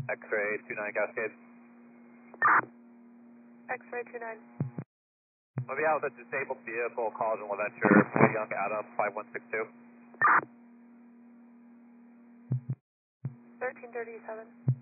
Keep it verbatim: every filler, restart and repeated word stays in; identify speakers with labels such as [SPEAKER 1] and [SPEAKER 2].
[SPEAKER 1] X-ray two nine Cascade.
[SPEAKER 2] X-ray two nine.
[SPEAKER 1] We'll be out with a disabled vehicle, College and LaVenture, Boy Young Adam five one six two.
[SPEAKER 2] thirteen thirty-seven.